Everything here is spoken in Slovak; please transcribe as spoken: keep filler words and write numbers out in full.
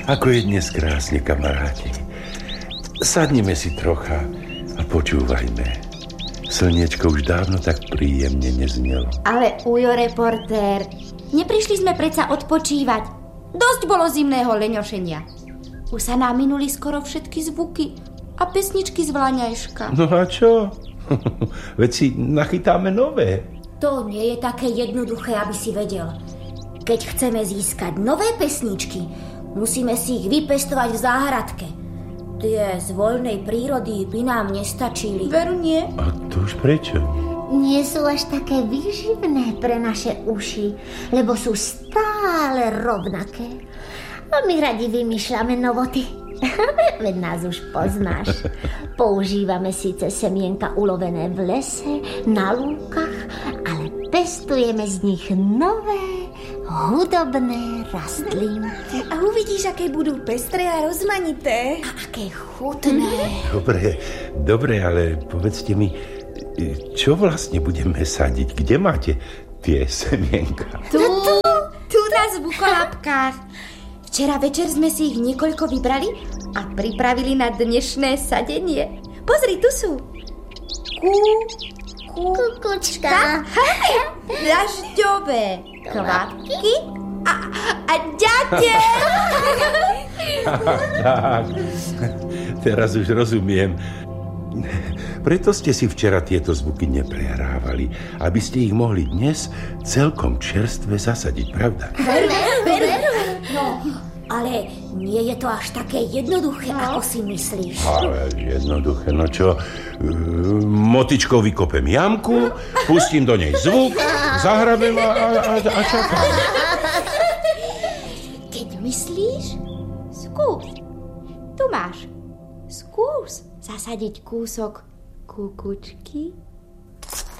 Ako je dnes krásne, kamaráti. Sadnime si trocha a počúvajme. Slniečko už dávno tak príjemne neznelo. Ale ujo, reportér, neprišli sme predsa odpočívať. Dosť bolo zimného leňošenia. Už sa nám minuli skoro všetky zvuky a pesničky z Vlaňajška. No a čo? Veď si nachytáme nové. To nie je také jednoduché, aby si vedel. Keď chceme získať nové pesničky, musíme si ich vypestovať v záhradke. Tie z voľnej prírody by nám nestačili. Veru nie? A to už prečo? Nie sú až také výživné pre naše uši, lebo sú stále rovnaké. A my radi vymýšľame novoty. Veď nás už poznáš. Používame síce semienka ulovené v lese, na lúkach, ale pestujeme z nich nové, hudobné rastlinky. A uvidíš, aké budú pestré a rozmanité. A aké chutné. Dobre, dobre, ale povedzte mi, čo vlastne budeme sadiť? Kde máte tie semienka? Tu, tu na zvukolapkách. Včera večer sme si ich niekoľko vybrali a pripravili na dnešné sadenie. Pozri, tu sú. Kú, kú, Kukučka. dažďové kvapky a, a ďate. Tak, teraz už rozumiem. Preto ste si včera tieto zvuky neprehrávali, aby ste ich mohli dnes celkom čerstve zasadiť, pravda? Veru, veru. No, ale nie je to až také jednoduché, no. Ako si myslíš. Ale jednoduché, no čo? Motičkou vykopem jamku, pustím do nej zvuk, zahrabem a, a, a čakám. Keď myslíš, skús. Tu máš. Skús zasadiť kúsok kukučky.